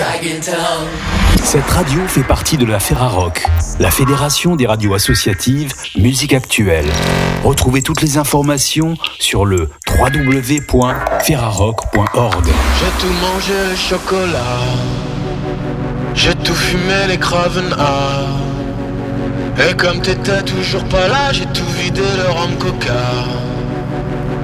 Cette radio fait partie de la Ferrarock, la fédération des radios associatives Musique Actuelle. Retrouvez toutes les informations sur le www.ferrarock.org. J'ai tout mangé le chocolat, j'ai tout fumé les Kravenard. Et comme t'étais toujours pas là, j'ai tout vidé le rhum coca.